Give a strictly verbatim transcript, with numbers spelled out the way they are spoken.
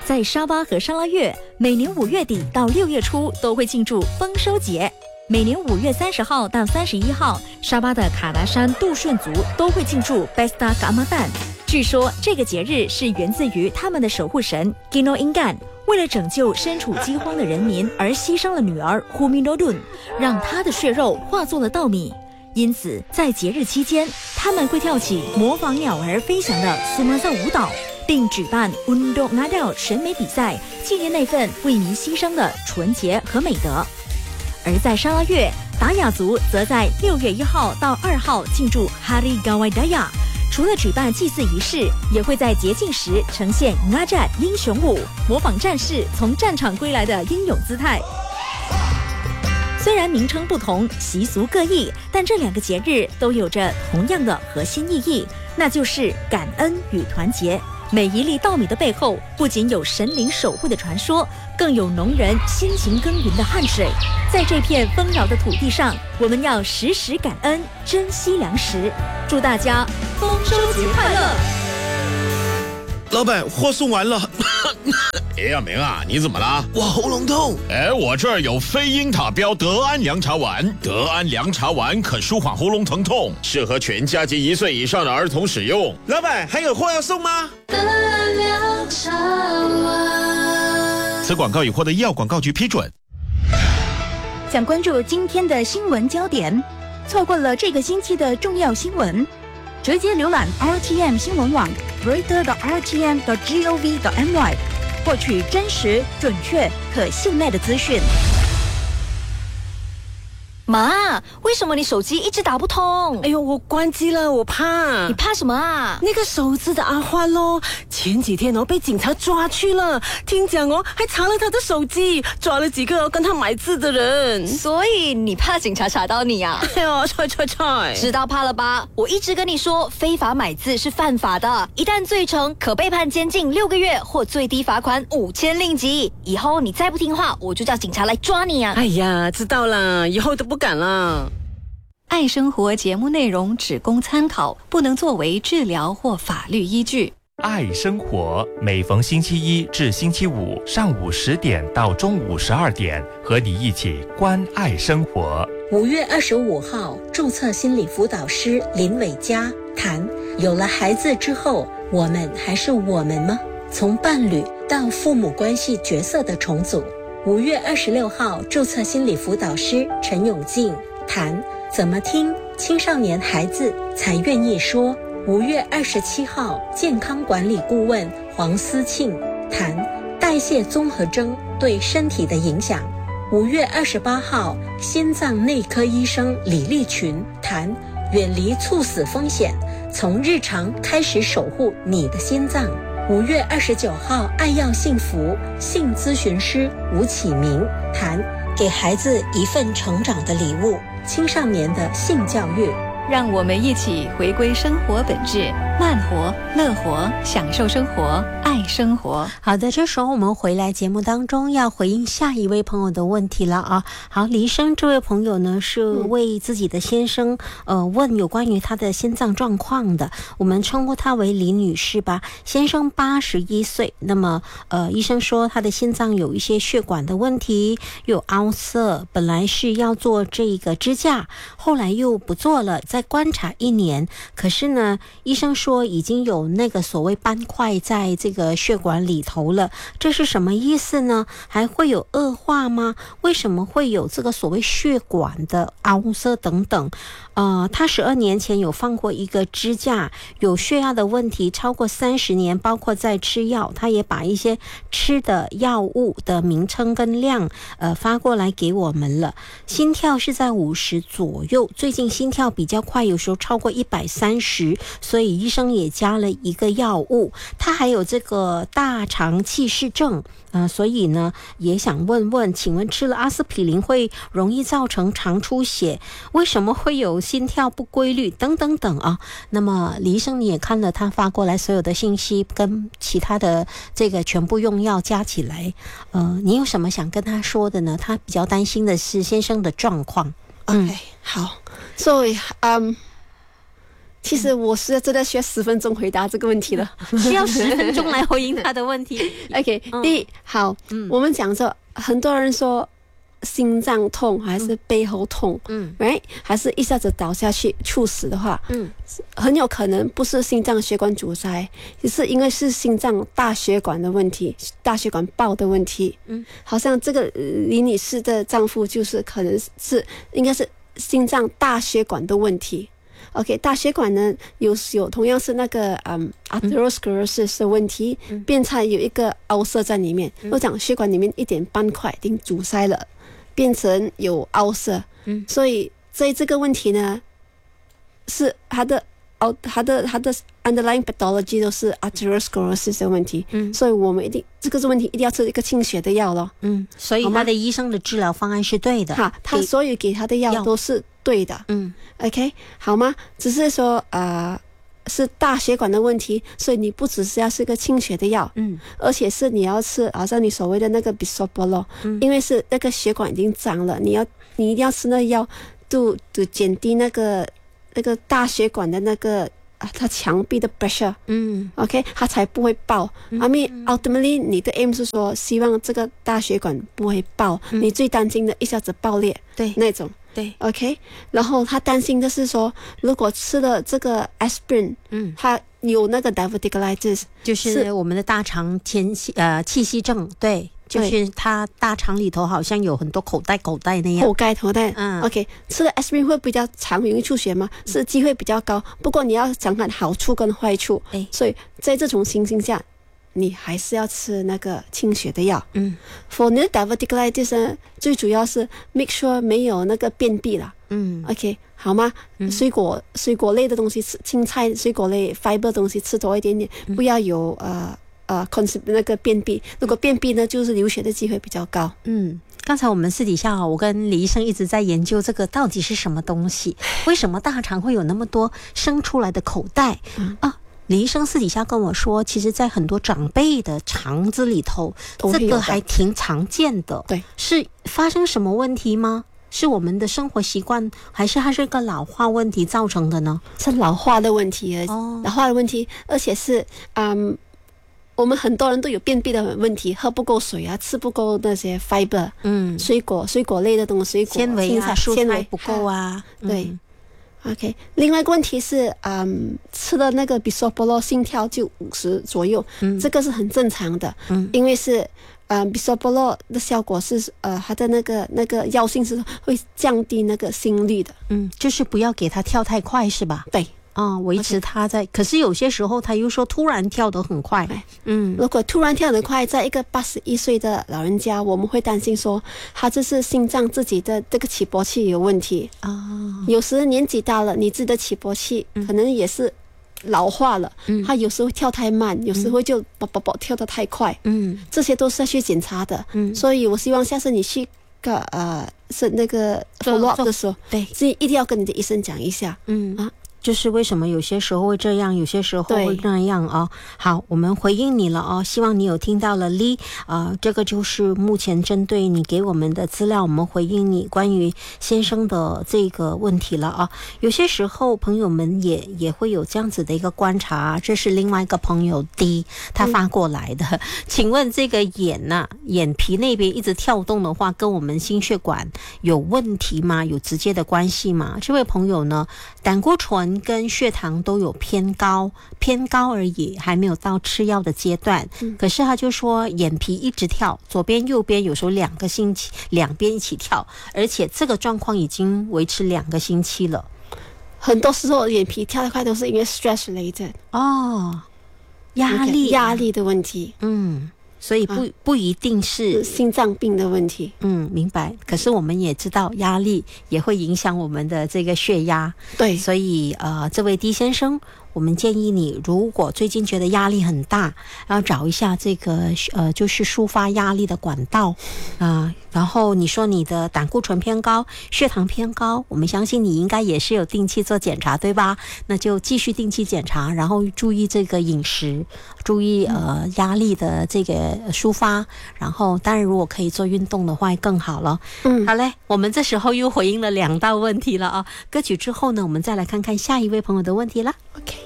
在沙巴和沙拉越，每年五月底到六月初都会庆祝丰收节。每年五月三十号到三十一号，沙巴的卡达山杜顺族都会庆祝 Pesta Ramadan。据说这个节日是源自于他们的守护神 Gino Ingan， 为了拯救身处饥荒的人民而牺牲了女儿 Humi Nodun， 让她的血肉化作了稻米。因此，在节日期间，他们会跳起模仿鸟儿飞翔的苏马萨舞蹈，并举办 Undok Nadal 审美比赛，纪念那份为民牺牲的纯洁和美德。而在沙拉越，达雅族则在六月一号到二号庆祝 Hari Gawai Daya， 除了举办祭祀仪式，也会在节庆时呈现 Ngajat 英雄舞，模仿战士从战场归来的英勇姿态。虽然名称不同，习俗各异，但这两个节日都有着同样的核心意义，那就是感恩与团结。每一粒稻米的背后，不仅有神灵守护的传说，更有农人辛勤耕耘的汗水。在这片丰饶的土地上，我们要时时感恩，珍惜粮食。祝大家丰收节快乐！ 老板，货送完了。 哎呀，明啊，你怎么了？ 我喉咙痛。 哎，我这儿有非英塔标德安凉茶丸，德安凉茶丸可舒缓喉咙疼痛，适合全家及一岁以上的儿童使用。 老板，还有货要送吗？ 德安凉茶丸。 此广告已获得医药广告局批准。 想关注今天的新闻焦点，错过了这个星期的重要新闻，直接浏览 R T M 新闻网 greater 的 R T M 的 gov 的 my， 获取真实、准确、可信赖的资讯。 妈，为什么你手机一直打不通？ 哎呦，我关机了，我怕。 你怕什么啊？ 那个手指的阿欢咯，前几天哦被警察抓去了，听讲哦还查了他的手机，抓了几个哦跟他买字的人。 所以你怕警察查到你啊？ 哎呦，踹踹踹！ 知道怕了吧？我一直跟你说，非法买字是犯法的，一旦罪成，可被判监禁六个月或最低罚款五千令吉。以后你再不听话，我就叫警察来抓你啊！ 哎呀，知道了，以后都不敢了。 爱生活节目内容只供参考，不能作为治疗或法律依据。 爱生活每逢星期一至星期五上午十点到中午十二点，和你一起关爱生活。 五月二十五号，注册心理辅导师林伟嘉谈：有了孩子之后，我们还是我们吗？从伴侣到父母关系角色的重组。五月二十六号，注册心理辅导师陈永进谈：怎么听青少年孩子才愿意说。五月二十七号，健康管理顾问黄思庆谈代谢综合征对身体的影响。五月二十八号，心脏内科医生李立群谈远离猝死风险，从日常开始守护你的心脏。五月二十九号，爱要幸福性咨询师吴启明谈给孩子一份成长的礼物，青少年的性教育。 让我们一起回归生活本质，慢活、乐活，享受生活，爱生活。 好的，这时候我们回来节目当中要回应下一位朋友的问题了啊。好，李医生，这位朋友呢是为自己的先生、嗯、呃问有关于他的心脏状况的，我们称呼他为李女士吧。先生八十一岁，那么呃医生说他的心脏有一些血管的问题，有凹塞，本来是要做这个支架，后来又不做了，再观察一年，可是呢医生说已经有那个所谓斑块在这个血管里头了，这是什么意思呢？还会有恶化吗？为什么会有这个所谓血管的凹塞等等？呃，他十二年前有放过一个支架，有血压的问题超过三十年，包括在吃药，他也把一些吃的药物的名称跟量呃发过来给我们了。心跳是在五十左右，最近心跳比较快，有时候超过一百三十，所以医生也加了一个药物。他还有这个大肠憩室症，呃，所以呢也想问问，请问吃了阿司匹林会容易造成肠出血？为什么会有心跳不规律等等等啊？那么李医生你也看了他发过来所有的信息跟其他的这个全部用药加起来，呃，你有什么想跟他说的呢？他比较担心的是先生的状况。 嗯， okay, 好，所以嗯。 其实我是真的需要十分钟回答这个问题了， 需要十分钟来回应他的问题。 OK，、嗯、第一，好，嗯、我们讲说，很多人说心脏痛还是背后痛，嗯 ，right， 还是一下子倒下去猝死的话，嗯，很有可能不是心脏血管阻塞，只是因为是心脏大血管的问题，大血管爆的问题，嗯，好像这个李女士的丈夫就是可能是应该是心脏大血管的问题。OK， 大血管呢有有同样是那个嗯 atherosclerosis 的问题，嗯、变成有一个凹塞在里面。我讲血管里面一点斑块已经阻塞了，变成有凹塞。嗯，所以在这个问题呢，是它的哦，它的它的 underlying pathology 都是 atherosclerosis 的问题。嗯，所以我们一定这个问题一定要吃一个清血的药咯。 嗯，所以他的医生的治疗方案是对的。 哈，他所有给他的药都是对的。嗯 ，OK， 好吗？只是说呃是大血管的问题，所以你不只是要是个清血的药，嗯，而且是你要吃，好像你所谓的那个 bisoprolol，嗯，因为是那个血管已经脏了，你要你一定要吃那个药，就就减低那个那个大血管的那个啊，它墙壁的 pressure， 嗯 ，OK， 它才不会爆。嗯、I mean ultimately 你的 aim 是说希望这个大血管不会爆，嗯、你最担心的一下子爆裂，对那种。对 ，OK， 然后他担心的是说，如果吃了这个 aspirin， 嗯，他有那个 diverticulitis， 就是我们的大肠前呃气息症，对，就是他大肠里头好像有很多口袋口袋那样。 口盖口袋，嗯 ，OK， 吃了 aspirin 会比较长容易出血吗？是机会比较高，不过你要想看好处跟坏处，哎，所以在这种情形下，你还是要吃那个清血的药。嗯 ，for 你的 diverticulitis 呢，最主要是 make sure 没有那个便秘了。嗯 ，OK， 好吗？嗯、水果水果类的东西吃，青菜、水果类 fiber 东西吃多一点点，嗯、不要有呃呃 concept 那个便秘。如果便秘呢，就是流血的机会比较高。 嗯。刚才我们私底下我跟李医生一直在研究这个到底是什么东西，为什么大肠会有那么多生出来的口袋、嗯、啊？李医生私底下跟我说，其实在很多长辈的肠子里头，这个还挺常见的。对，是发生什么问题吗？是我们的生活习惯，还是它是一个老化问题造成的呢？ 是老化的问题，哦，老化的问题，而且是嗯，我们很多人都有便秘的问题，喝不够水啊，吃不够那些 fiber， 嗯，水果水果类的东西，水果纤维啊，蔬菜不够啊， 对。 嗯 OK， 另外一个问题是，嗯，吃了那个 bisoprolol 心跳就五十左右，嗯，这个是很正常的，嗯，因为是，呃 bisoprolol 的效果是，呃，它的那个那个药性是会降低那个心率的， 嗯，就是不要给它跳太快，是吧？ 对。 啊、哦，维持它在， okay. 可是有些时候他又说突然跳得很快， 嗯，如果突然跳得快，在一个八十一岁的老人家，我们会担心说，他这是心脏自己的这个起搏器有问题啊、哦。有时年纪大了，你自己的起搏器可能也是老化了，嗯，他有时候跳太慢，有时候就啵啵啵跳得太快，嗯，这些都是要去检查的，嗯，所以我希望下次你去个呃是那个 follow up 的时候，对，所以一定要跟你的医生讲一下，嗯啊。 就是为什么有些时候会这样，有些时候会那样啊。好，我们回应你了啊，希望你有听到了 Lee 啊、呃，这个就是目前针对你给我们的资料，我们回应你关于先生的这个问题了啊。有些时候朋友们也也会有这样子的一个观察，这是另外一个朋友 D 他发过来的，嗯、请问这个眼呐、啊，眼皮那边一直跳动的话，跟我们心血管有问题吗？有直接的关系吗？这位朋友呢，胆固醇跟血糖都有偏高，偏高而已，还没有到吃药的阶段。嗯、可是他就说眼皮一直跳，左边右边有时候两个星期两边一起跳，而且这个状况已经维持两个星期了。 很多时候眼皮跳得快都是因为 stress related 哦，压力、 okay, 压力的问题。 嗯。所以不、啊、不一定是心脏病的问题， 嗯，明白。可是我们也知道，压力也会影响我们的这个血压，对。所以呃，这位D先生， 我们建议你，如果最近觉得压力很大，要找一下这个呃，就是抒发压力的管道啊、呃。然后你说你的胆固醇偏高，血糖偏高，我们相信你应该也是有定期做检查，对吧？那就继续定期检查，然后注意这个饮食，注意呃压力的这个抒发，然后当然如果可以做运动的话更好了。嗯，好嘞，我们这时候又回应了两道问题了啊。歌曲之后呢，我们再来看看下一位朋友的问题啦。OK。